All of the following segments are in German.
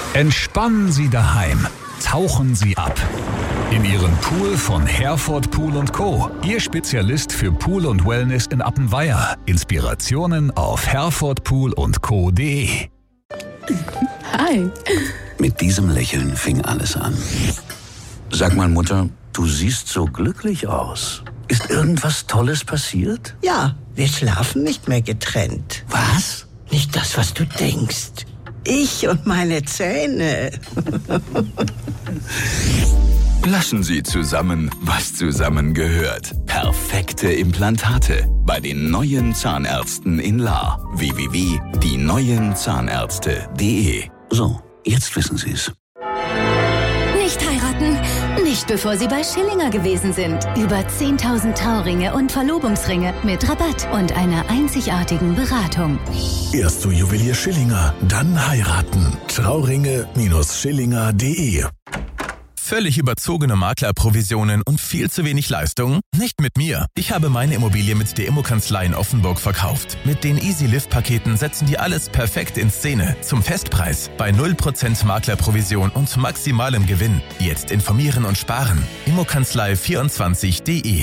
Entspannen Sie daheim. Tauchen Sie ab. In Ihren Pool von Herford Pool & Co. Ihr Spezialist für Pool und Wellness in Appenweier. Inspirationen auf herfordpoolandco.de. Hi. Mit diesem Lächeln fing alles an. Sag mal, Mutter, du siehst so glücklich aus. Ist irgendwas Tolles passiert? Ja, wir schlafen nicht mehr getrennt. Was? Nicht das, was du denkst. Ich und meine Zähne. Lassen Sie zusammen, was zusammengehört. Perfekte Implantate bei den neuen Zahnärzten in Lahr. www.dieneuenzahnärzte.de. So, jetzt wissen Sie's. Nicht heiraten, nicht bevor Sie bei Schillinger gewesen sind. Über 10.000 Trauringe und Verlobungsringe mit Rabatt und einer einzigartigen Beratung. Erst zu Juwelier Schillinger, dann heiraten. Trauringe-Schillinger.de. Völlig überzogene Maklerprovisionen und viel zu wenig Leistung? Nicht mit mir. Ich habe meine Immobilie mit der Immo-Kanzlei in Offenburg verkauft. Mit den Easy-Lift-Paketen setzen die alles perfekt in Szene. Zum Festpreis. Bei 0% Maklerprovision und maximalem Gewinn. Jetzt informieren und sparen. Immokanzlei24.de.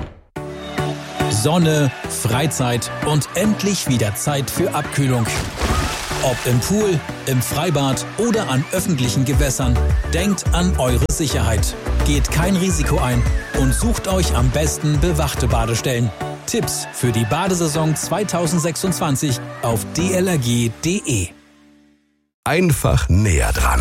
Sonne, Freizeit und endlich wieder Zeit für Abkühlung. Ob im Pool, im Freibad oder an öffentlichen Gewässern, denkt an eure Sicherheit. Geht kein Risiko ein und sucht euch am besten bewachte Badestellen. Tipps für die Badesaison 2026 auf dlrg.de. Einfach näher dran.